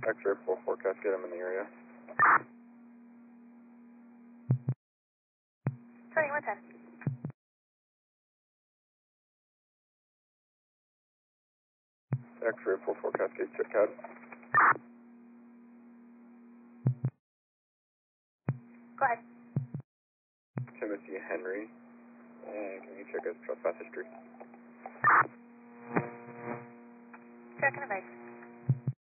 X-ray 44 Cascade, I'm in the area. 2110. X-ray 44 Cascade, check out. Go ahead. Timothy Henry, and can you check his trespass history? Check and advice.